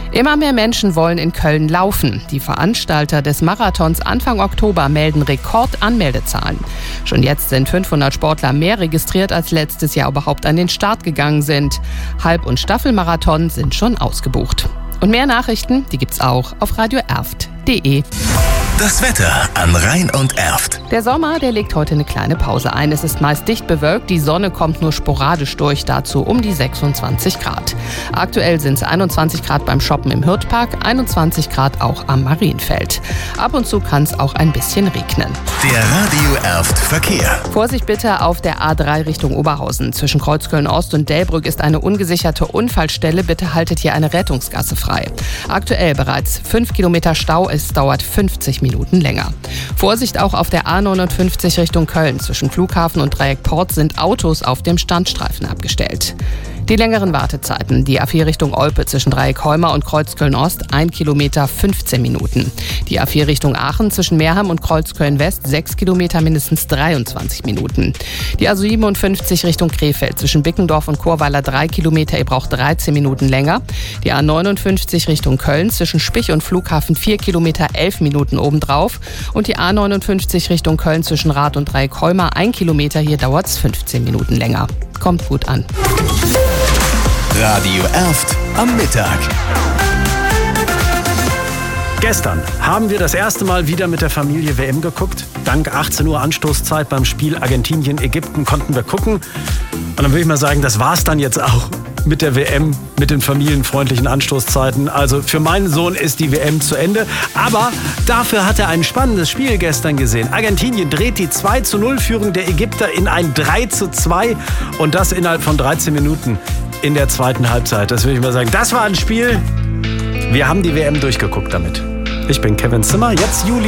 Immer mehr Menschen wollen in Köln laufen. Die Veranstalter des Marathons Anfang Oktober melden Rekordanmeldezahlen. Schon jetzt sind 500 Sportler mehr registriert, als letztes Jahr überhaupt an den Start gegangen sind. Halb- und Staffelmarathon sind schon ausgebucht. Und mehr Nachrichten, die gibt's auch auf radioerft.de. Das Wetter an Rhein und Erft. Der Sommer, der legt heute eine kleine Pause ein. Es ist meist dicht bewölkt, die Sonne kommt nur sporadisch durch, dazu um die 26 Grad. Aktuell sind es 21 Grad beim Shoppen im Hürthpark, 21 Grad auch am Marienfeld. Ab und zu kann es auch ein bisschen regnen. Der Radio Erft Verkehr. Vorsicht bitte auf der A3 Richtung Oberhausen. Zwischen Kreuzköln Ost und Delbrück ist eine ungesicherte Unfallstelle. Bitte haltet hier eine Rettungsgasse frei. Aktuell bereits 5 Kilometer Stau, es dauert 50 Minuten länger. Vorsicht auch auf der A59 Richtung Köln. Zwischen Flughafen und Dreieck Port sind Autos auf dem Standstreifen abgestellt. Die längeren Wartezeiten. Die A4 Richtung Olpe zwischen Dreieck Heuma und Kreuzköln Ost 1 Kilometer 15 Minuten. Die A4 Richtung Aachen zwischen Meerheim und Kreuzköln West 6 Kilometer mindestens 23 Minuten. Die A57 Richtung Krefeld zwischen Bickendorf und Chorweiler 3 Kilometer, ihr braucht 13 Minuten länger. Die A59 Richtung Köln zwischen Spich und Flughafen 4 Kilometer 11 Minuten obendrauf. Und die A59 Richtung Köln zwischen Rath und Dreieck Heuma 1 Kilometer, hier dauert es 15 Minuten länger. Kommt gut an. Radio Erft am Mittag. Gestern haben wir das erste Mal wieder mit der Familie WM geguckt. Dank 18 Uhr Anstoßzeit beim Spiel Argentinien-Ägypten konnten wir gucken. Und dann würde ich mal sagen, das war's dann jetzt auch mit der WM, mit den familienfreundlichen Anstoßzeiten. Also für meinen Sohn ist die WM zu Ende. Aber dafür hat er ein spannendes Spiel gestern gesehen. Argentinien dreht die 2:0-Führung der Ägypter in ein 3:2 und das innerhalb von 13 Minuten in der zweiten Halbzeit. Das würde ich mal sagen, das war ein Spiel. Wir haben die WM durchgeguckt damit. Ich bin Kevin Zimmer, jetzt Juli.